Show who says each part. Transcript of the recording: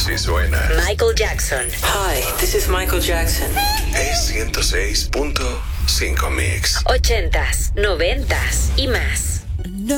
Speaker 1: Así suena.
Speaker 2: Michael Jackson.
Speaker 3: Hi, this is Michael Jackson.
Speaker 1: Es 106.5 Mix.
Speaker 2: 80s, 90s y más.